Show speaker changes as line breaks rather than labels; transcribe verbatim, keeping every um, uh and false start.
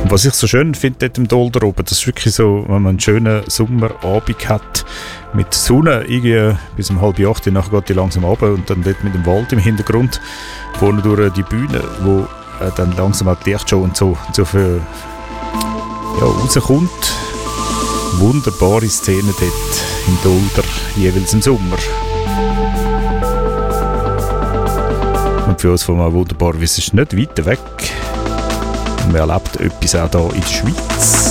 Und was ich so schön finde dort im Dolder oben, das ist wirklich so, wenn man einen schönen Sommerabend hat, mit Sonne, irgendwie bis um halb acht, nachher geht die langsam runter und dann dort mit dem Wald im Hintergrund, vorne durch die Bühne, wo äh, dann langsam auch die Lichtshow und so, und so für, ja, rauskommt. Wunderbare Szene dort im Dolder, jeweils im Sommer. Und für uns von mal wunderbar, weil es ist nicht weit weg. Und man erlebt etwas auch hier in der Schweiz.